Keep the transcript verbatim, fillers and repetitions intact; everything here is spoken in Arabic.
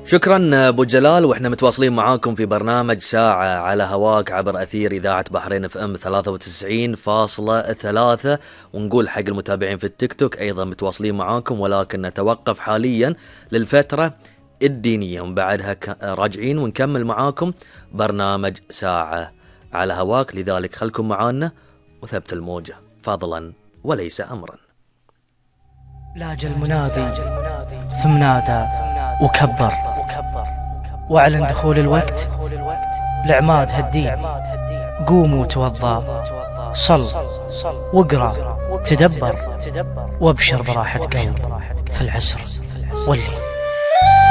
شكرا ابو جلال، واحنا متواصلين معاكم في برنامج ساعة على هواك عبر اثير اذاعة بحرين اف ام ثلاثة وتسعين فاصلة ثلاثة. ونقول حق المتابعين في التيك توك ايضا متواصلين معاكم، ولكن نتوقف حاليا للفترة الدينية، ومن بعدها راجعين ونكمل معاكم برنامج ساعة على هواك. لذلك خلكم معانا وثبت الموجة فضلا وليس امرا. لاج المنادي ثم نادى وكبر واعلن دخول الوقت لعماد هالدين. قوموا توضى، صل واقرأ تدبر، وابشر براحة قلب في العسر والليل.